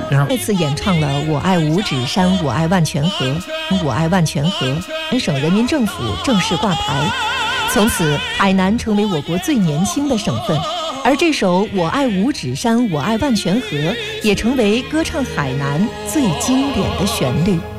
再次演唱了《我爱五指山，我爱万泉河》，我爱万泉河，省人民政府正式挂牌。从此，海南成为我国最年轻的省份。而这首《我爱五指山，我爱万泉河》也成为歌唱海南最经典的旋律。